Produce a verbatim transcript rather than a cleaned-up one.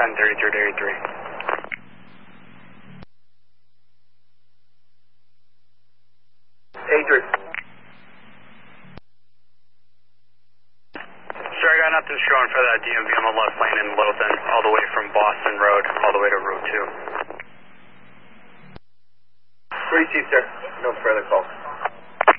ten thirty-three to eighty-three. eighty-three. Sir, I got nothing showing for that D M V on the left lane in Littleton, all the way from Boston Road, all the way to Route two. Receive, sir. No further calls.